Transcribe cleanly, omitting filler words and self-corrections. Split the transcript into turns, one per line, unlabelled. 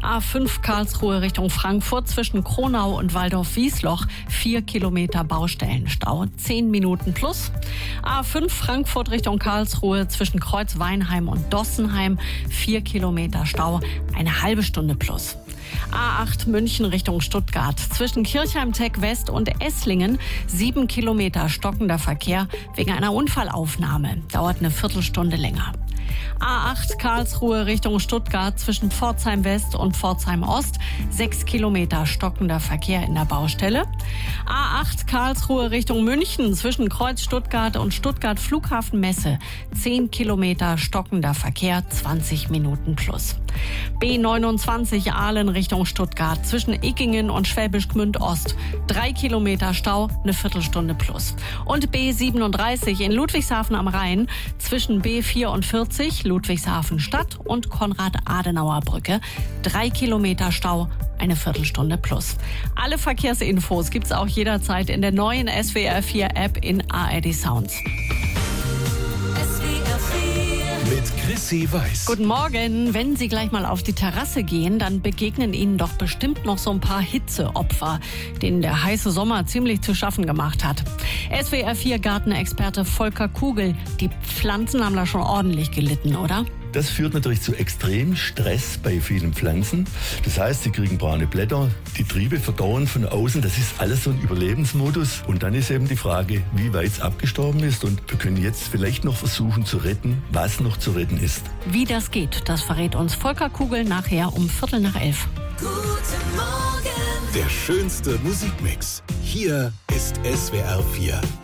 A5 Karlsruhe Richtung Frankfurt zwischen Kronau und Waldorf-Wiesloch 4 Kilometer Baustellenstau, 10 Minuten plus. A5 Frankfurt Richtung Karlsruhe zwischen Kreuzweinheim und Dossenheim 4 Kilometer Stau, eine halbe Stunde plus. A8 München Richtung Stuttgart zwischen Kirchheim-Tech West und Esslingen 7 Kilometer stockender Verkehr wegen einer Unfallaufnahme, dauert eine Viertelstunde länger. A8 Karlsruhe Richtung Stuttgart zwischen Pforzheim West und Pforzheim Ost 6 Kilometer stockender Verkehr in der Baustelle. A8 Karlsruhe Richtung München zwischen Kreuz Stuttgart und Stuttgart Flughafen Messe 10 Kilometer stockender Verkehr, 20 Minuten plus. B29 Aalen Richtung Stuttgart zwischen Iggingen und Schwäbisch Gmünd Ost 3 Kilometer Stau, eine Viertelstunde plus. Und B37 in Ludwigshafen am Rhein zwischen B44 Ludwigshafen Stadt und Konrad-Adenauer-Brücke 3 Kilometer Stau, eine Viertelstunde plus. Alle Verkehrsinfos gibt's auch jederzeit in der neuen SWR 4 App in ARD Sounds.
Mit Chrissy Weiß.
Guten Morgen. Wenn Sie gleich mal auf die Terrasse gehen, dann begegnen Ihnen doch bestimmt noch so ein paar Hitzeopfer, denen der heiße Sommer ziemlich zu schaffen gemacht hat. SWR 4 Gartenexperte Volker Kugel. Die Pflanzen haben da schon ordentlich gelitten, oder?
Das führt natürlich zu extrem Stress bei vielen Pflanzen. Das heißt, sie kriegen braune Blätter, die Triebe verdorren von außen. Das ist alles so ein Überlebensmodus. Und dann ist eben die Frage, wie weit es abgestorben ist. Und wir können jetzt vielleicht noch versuchen zu retten, was noch zu retten ist.
Wie das geht, das verrät uns Volker Kugel nachher um 11:15.
Guten Morgen. Der schönste Musikmix. Hier ist SWR 4.